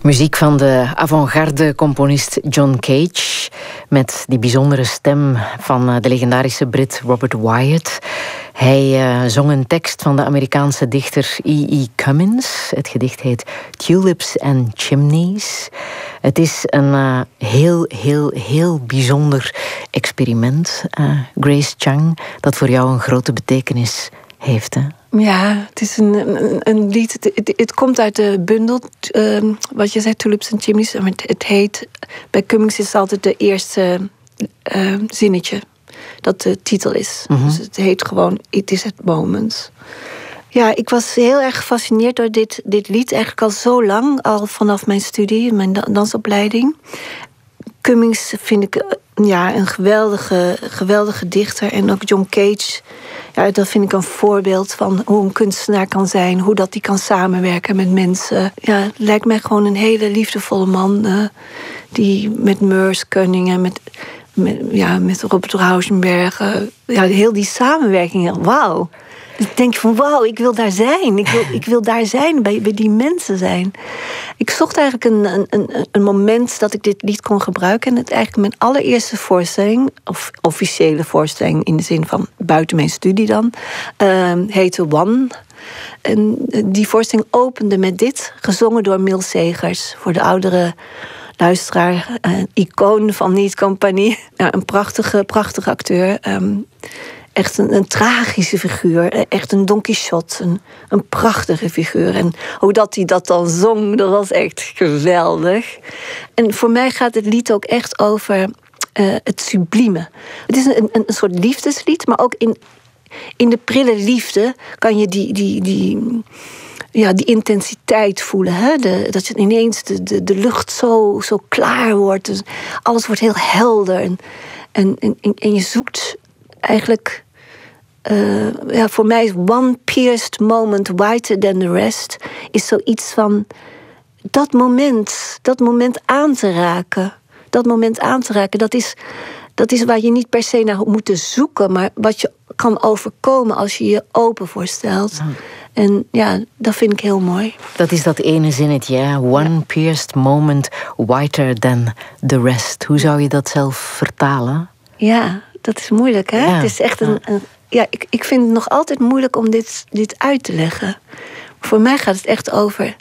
Muziek van de avant-garde-componist John Cage, met die bijzondere stem van de legendarische Brit Robert Wyatt. Hij zong een tekst van de Amerikaanse dichter E.E. Cummins. Het gedicht heet Tulips and Chimneys. Het is een heel bijzonder experiment, Grace Chang, dat voor jou een grote betekenis heeft, hè? Ja, het is een lied. Het komt uit de bundel, wat je zei, Tulips and Chimneys. Het heet, bij Cummings is het altijd de eerste zinnetje dat de titel is. Mm-hmm. Dus het heet gewoon It is at Moments. Ja, ik was heel erg gefascineerd door dit lied. Eigenlijk al zo lang, al vanaf mijn studie, mijn dansopleiding. Cummings vind ik een geweldige dichter. En ook John Cage, ja, dat vind ik een voorbeeld van hoe een kunstenaar kan zijn. Hoe dat hij kan samenwerken met mensen. Ja, het lijkt mij gewoon een hele liefdevolle man. Die met Merce Cunningham en met Robert Rauschenberg. Heel die samenwerking. Wauw. Dan denk je van wauw, ik wil daar zijn. Ik wil daar zijn, bij die mensen zijn. Ik zocht eigenlijk een moment dat ik dit lied kon gebruiken. En het eigenlijk mijn allereerste voorstelling, of officiële voorstelling in de zin van buiten mijn studie dan, heette One. En die voorstelling opende met dit, gezongen door Mil Segers. Voor de oudere luisteraar, een icoon van Niet Compagnie. Een prachtige acteur. Echt een tragische figuur. Echt een Don Quixote. Een prachtige figuur. En hoe dat hij dat dan zong, dat was echt geweldig. En voor mij gaat het lied ook echt over het sublieme. Het is een soort liefdeslied, maar ook in de prille liefde kan je die intensiteit voelen. Hè? Dat je ineens de lucht zo klaar wordt. Dus alles wordt heel helder. En je zoekt eigenlijk... voor mij is one pierced moment whiter than the rest... is zoiets van dat moment aan te raken. Dat moment aan te raken, dat is waar je niet per se naar moet zoeken... maar wat je kan overkomen als je je open voorstelt. Ja. En ja, dat vind ik heel mooi. Dat is dat ene zinnetje, hè? One pierced moment whiter than the rest. Hoe zou je dat zelf vertalen? Ja, dat is moeilijk, hè? Ja. Het is echt ik vind het nog altijd moeilijk om dit uit te leggen. Voor mij gaat het echt over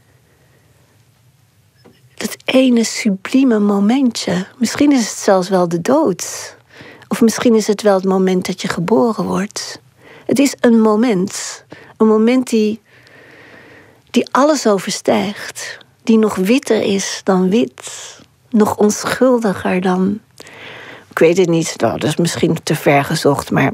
dat ene sublieme momentje. Misschien is het zelfs wel de dood. Of misschien is het wel het moment dat je geboren wordt. Het is een moment. Een moment die alles overstijgt. Die nog witter is dan wit. Nog onschuldiger dan... Ik weet het niet, dat is misschien te ver gezocht, maar...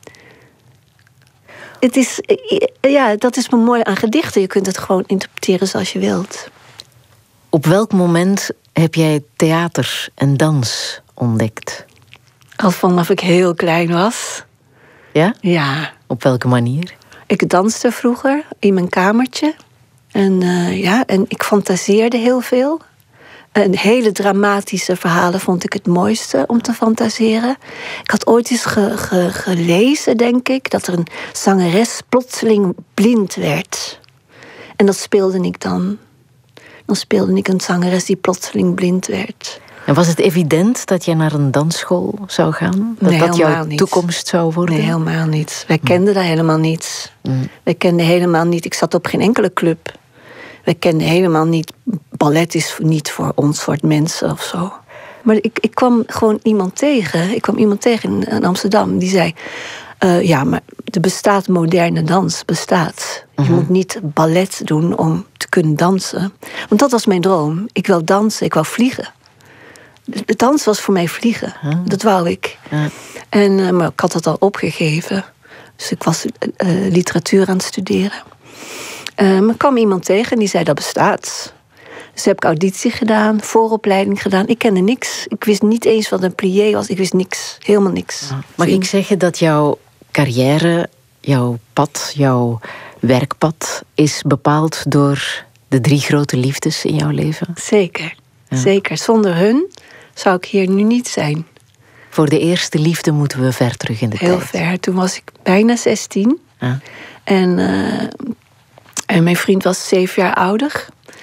Het is, dat is me mooi aan gedichten. Je kunt het gewoon interpreteren zoals je wilt. Op welk moment heb jij theater en dans ontdekt? Al vanaf ik heel klein was. Ja? Ja. Op welke manier? Ik danste vroeger in mijn kamertje. En ik fantaseerde heel veel. En hele dramatische verhalen vond ik het mooiste om te fantaseren. Ik had ooit eens gelezen, denk ik, dat er een zangeres plotseling blind werd. En dat speelde ik dan. Dan speelde ik een zangeres die plotseling blind werd. En was het evident dat je naar een dansschool zou gaan? Dat jouw toekomst zou worden? Nee, helemaal niet. Wij kenden daar helemaal niets. Wij kenden helemaal niet. Ik zat op geen enkele club. Wij kenden helemaal niet... Ballet is niet voor ons soort mensen of zo. Maar ik kwam gewoon iemand tegen. Ik kwam iemand tegen in Amsterdam. Die zei... maar er bestaat moderne dans. Bestaat. Je moet niet ballet doen om te kunnen dansen. Want dat was mijn droom. Ik wou dansen, ik wou vliegen. De dans was voor mij vliegen. Dat wou ik. Maar ik had dat al opgegeven. Dus ik was literatuur aan het studeren. Maar er kwam iemand tegen en die zei dat bestaat. Dus heb ik auditie gedaan, vooropleiding gedaan. Ik kende niks. Ik wist niet eens wat een plié was. Ik wist niks. Helemaal niks. Mag ik zeggen dat jouw carrière, jouw pad, jouw werkpad... is bepaald door de 3 grote liefdes in jouw leven? Zeker. Ja. Zeker. Zonder hun zou ik hier nu niet zijn. Voor de eerste liefde moeten we ver terug in de tijd. Heel ver. Toen was ik bijna 16. Ja. En mijn vriend was 7 jaar ouder.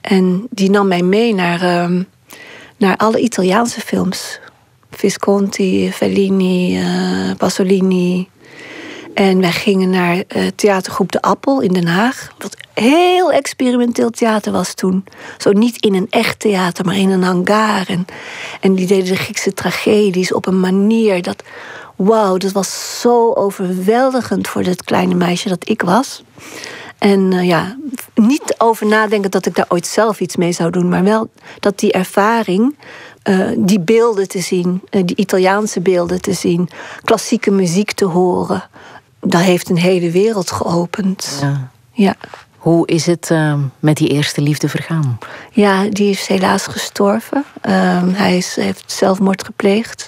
En die nam mij mee naar alle Italiaanse films. Visconti, Fellini, Pasolini. En wij gingen naar theatergroep De Appel in Den Haag. Wat heel experimenteel theater was toen. Zo niet in een echt theater, maar in een hangar. En die deden de Griekse tragedies op een manier dat... Wauw, dat was zo overweldigend voor dat kleine meisje dat ik was. En niet over nadenken dat ik daar ooit zelf iets mee zou doen... maar wel dat die ervaring, die beelden te zien... die Italiaanse beelden te zien, klassieke muziek te horen... dat heeft een hele wereld geopend. Ja. Hoe is het met die eerste liefde vergaan? Ja, die is helaas gestorven. Hij heeft zelfmoord gepleegd.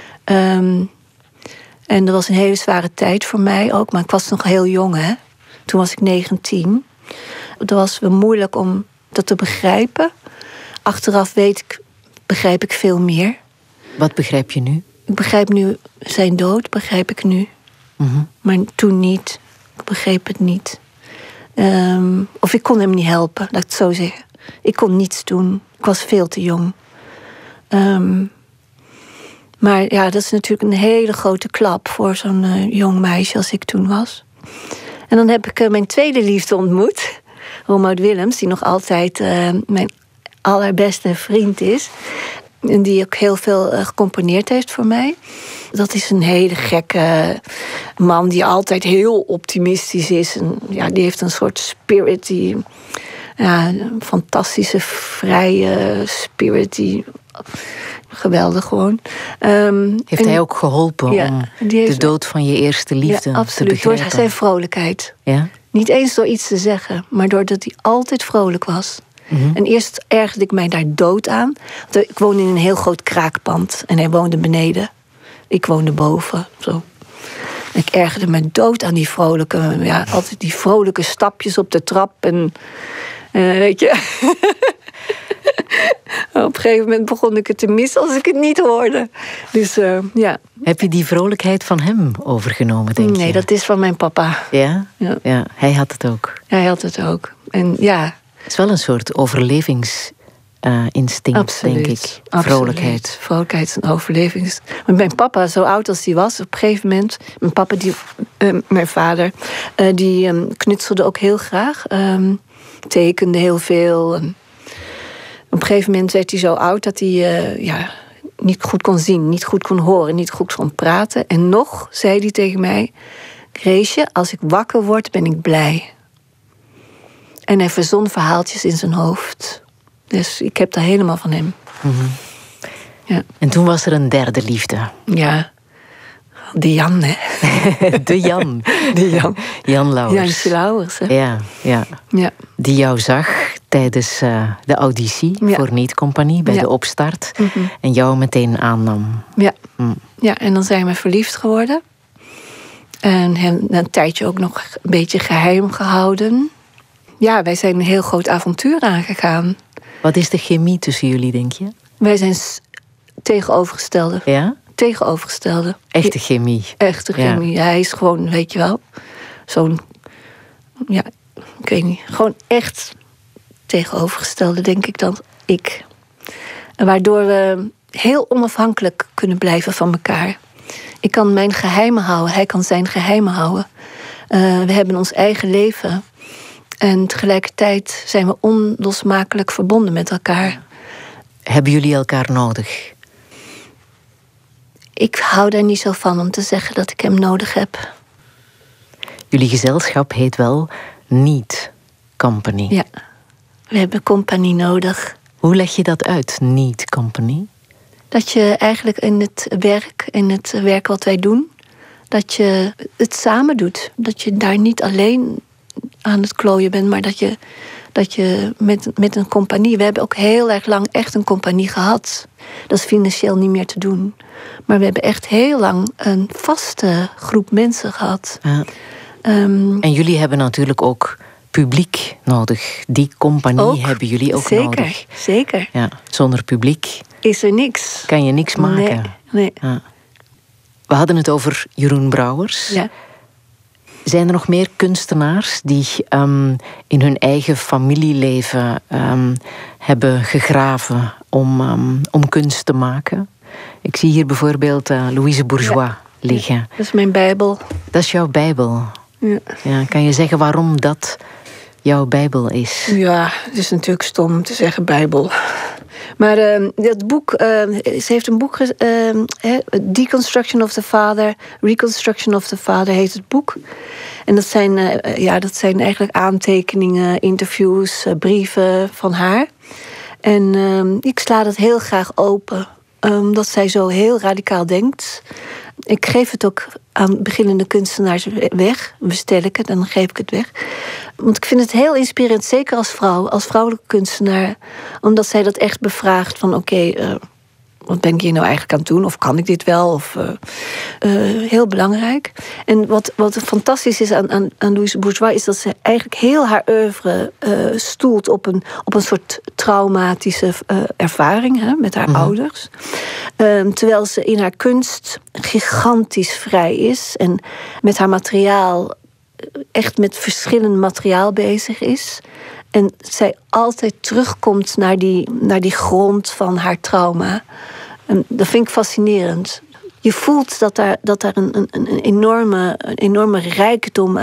En dat was een hele zware tijd voor mij ook. Maar ik was nog heel jong, hè. Toen was ik 19. Het was wel moeilijk om dat te begrijpen. Achteraf begrijp ik veel meer. Wat begrijp je nu? Ik begrijp nu zijn dood, begrijp ik nu. Mm-hmm. Maar toen niet. Ik begreep het niet. Of ik kon hem niet helpen, laat ik het zo zeggen. Ik kon niets doen. Ik was veel te jong. Maar ja, dat is natuurlijk een hele grote klap voor zo'n jong meisje als ik toen was. En dan heb ik mijn tweede liefde ontmoet. Romuald Willems, die nog altijd mijn allerbeste vriend is. En die ook heel veel gecomponeerd heeft voor mij. Dat is een hele gekke man die altijd heel optimistisch is. En ja, die heeft een soort spirit, een fantastische, vrije spirit. Geweldig gewoon. Heeft hij ook geholpen om de dood van je eerste liefde te begrijpen? Door zijn vrolijkheid. Ja? Niet eens door iets te zeggen, maar doordat hij altijd vrolijk was. Mm-hmm. En eerst ergerde ik mij daar dood aan. Want ik woonde in een heel groot kraakpand en hij woonde beneden. Ik woonde boven. Zo. Ik ergerde me dood aan die vrolijke, altijd die vrolijke stapjes op de trap. En weet je. Op een gegeven moment begon ik het te missen als ik het niet hoorde. Dus ja. Heb je die vrolijkheid van hem overgenomen, denk je? Nee, dat is van mijn papa. Ja? Ja, hij had het ook. Hij had het ook. En ja. Het is wel een soort overlevingsinstinct, denk ik. Vrolijkheid. Vrolijkheid is een overlevings... Maar mijn papa, zo oud als hij was, op een gegeven moment... Mijn vader, die knutselde ook heel graag. Tekende heel veel. Op een gegeven moment werd hij zo oud dat hij niet goed kon zien, niet goed kon horen, niet goed kon praten. En nog zei hij tegen mij: Greesje, als ik wakker word, ben ik blij. En hij verzon verhaaltjes in zijn hoofd. Dus ik heb daar helemaal van hem. Mm-hmm. Ja. En toen was er een derde liefde. Ja. De Jan, hè? De Jan. De Jan. Jan Lauwers. Jantje Lauwers, hè? Ja. Die jou zag tijdens de auditie voor Niet-Compagnie bij de opstart. Mm-hmm. En jou meteen aannam. Ja. Ja, en dan zijn we verliefd geworden. En hebben een tijdje ook nog een beetje geheim gehouden. Ja, wij zijn een heel groot avontuur aangegaan. Wat is de chemie tussen jullie, denk je? Wij zijn tegenovergestelde. Ja? Tegenovergestelde. Echte chemie. Echte chemie. Ja, hij is gewoon, weet je wel, zo'n... Ja, ik weet niet. Gewoon echt tegenovergestelde, denk ik dan. Ik. En waardoor we heel onafhankelijk kunnen blijven van elkaar. Ik kan mijn geheimen houden. Hij kan zijn geheimen houden. We hebben ons eigen leven. En tegelijkertijd zijn we onlosmakelijk verbonden met elkaar. Hebben jullie elkaar nodig? Ik hou daar niet zo van om te zeggen dat ik hem nodig heb. Jullie gezelschap heet wel Niet-Compagnie. Ja, we hebben compagnie nodig. Hoe leg je dat uit, Niet-Compagnie? Dat je eigenlijk in het werk wat wij doen, dat je het samen doet. Dat je daar niet alleen aan het klooien bent, maar dat je met een compagnie... We hebben ook heel erg lang echt een compagnie gehad. Dat is financieel niet meer te doen. Maar we hebben echt heel lang een vaste groep mensen gehad. Ja. En jullie hebben natuurlijk ook publiek nodig. Die compagnie hebben jullie ook nodig. Zeker. Ja, zonder publiek is er niks. Kan je niks maken. Nee. Ja. We hadden het over Jeroen Brouwers. Ja. Zijn er nog meer kunstenaars die in hun eigen familieleven hebben gegraven om kunst te maken? Ik zie hier bijvoorbeeld Louise Bourgeois liggen. Ja, dat is mijn Bijbel. Dat is jouw Bijbel? Ja. Ja, kan je zeggen waarom dat jouw Bijbel is? Ja, het is natuurlijk stom te zeggen Bijbel. Maar dat boek, ze heeft een boek, Deconstruction of the Father, Reconstruction of the Father heet het boek. En dat zijn eigenlijk aantekeningen, interviews, brieven van haar. En ik sla dat heel graag open, omdat zij zo heel radicaal denkt. Ik geef het ook aan beginnende kunstenaars weg. Bestel ik het en dan geef ik het weg. Want ik vind het heel inspirerend, zeker als vrouw, als vrouwelijke kunstenaar. Omdat zij dat echt bevraagt van oké, wat ben ik hier nou eigenlijk aan het doen? Of kan ik dit wel? Of, heel belangrijk. En wat fantastisch is aan Louise Bourgeois is dat ze eigenlijk heel haar oeuvre stoelt op een soort traumatische ervaring met haar ouders. Terwijl ze in haar kunst gigantisch vrij is en met haar materiaal echt met verschillend materiaal bezig is. En zij altijd terugkomt naar die grond van haar trauma. En dat vind ik fascinerend. Je voelt dat daar een enorme rijkdom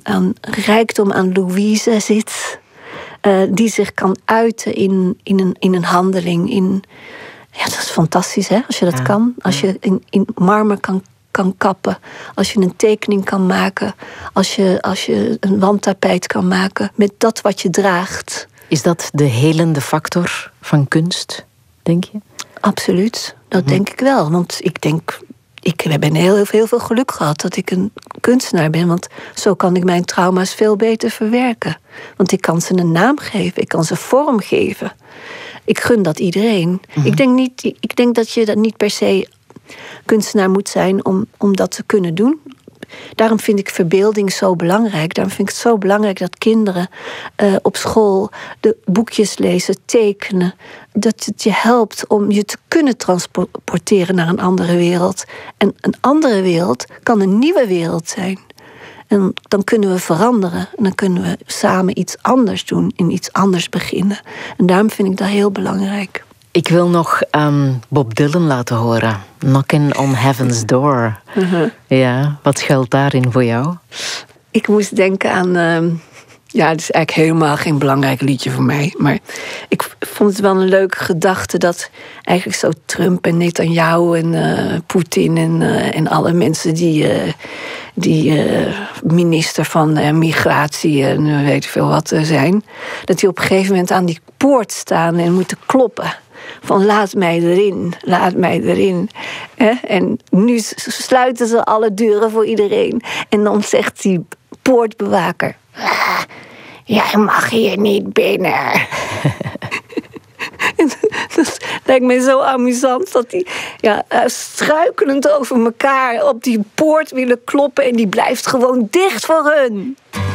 aan Louise zit. Die zich kan uiten in een handeling. Ja, dat is fantastisch, hè, als je dat kan. Als je in marmer kan kappen. Als je een tekening kan maken. Als je een wandtapijt kan maken. Met dat wat je draagt. Is dat de helende factor van kunst, denk je? Absoluut, dat denk ik wel. Want ik denk, ik heb heel veel geluk gehad dat ik een kunstenaar ben. Want zo kan ik mijn trauma's veel beter verwerken. Want ik kan ze een naam geven. Ik kan ze vorm geven. Ik gun dat iedereen. Ik denk dat je dat niet per se kunstenaar moet zijn om dat te kunnen doen. Daarom vind ik verbeelding zo belangrijk. Daarom vind ik het zo belangrijk dat kinderen op school de boekjes lezen, tekenen. Dat het je helpt om je te kunnen transporteren naar een andere wereld. En een andere wereld kan een nieuwe wereld zijn. En dan kunnen we veranderen. En dan kunnen we samen iets anders doen. En iets anders beginnen. En daarom vind ik dat heel belangrijk. Ik wil nog Bob Dylan laten horen. Knocking on Heaven's Door. Ja, wat schuilt daarin voor jou? Ik moest denken aan... het is eigenlijk helemaal geen belangrijk liedje voor mij. Maar ik vond het wel een leuke gedachte dat eigenlijk zo Trump en Netanyahu en Poetin en alle mensen die minister van migratie en weet ik veel wat zijn, dat die op een gegeven moment aan die poort staan en moeten kloppen. Van laat mij erin, laat mij erin. En nu sluiten ze alle deuren voor iedereen. En dan zegt die poortbewaker: jij mag hier niet binnen. Dat lijkt me zo amusant dat die struikelend over elkaar op die poort willen kloppen. En die blijft gewoon dicht voor hun.